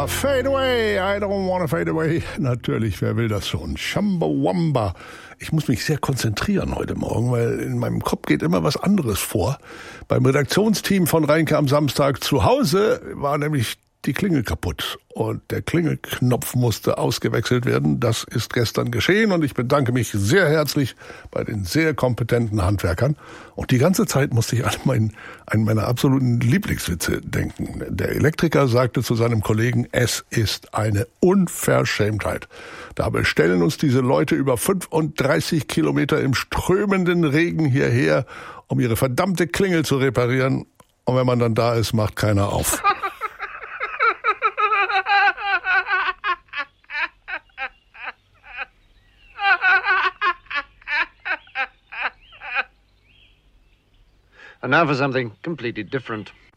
fade away, I don't wanna fade away. Natürlich, wer will das schon? Chumbawamba. Ich muss mich sehr konzentrieren heute Morgen, weil in meinem Kopf geht immer was anderes vor. Beim Redaktionsteam von Reinke am Samstag zu Hause war nämlich die Klingel kaputt und der Klingelknopf musste ausgewechselt werden. Das ist gestern geschehen und ich bedanke mich sehr herzlich bei den sehr kompetenten Handwerkern. Und die ganze Zeit musste ich an einen meiner absoluten Lieblingswitze denken. Der Elektriker sagte zu seinem Kollegen, es ist eine Unverschämtheit. Dabei stellen uns diese Leute über 35 Kilometer im strömenden Regen hierher, um ihre verdammte Klingel zu reparieren. Und wenn man dann da ist, macht keiner auf. And now for something completely different.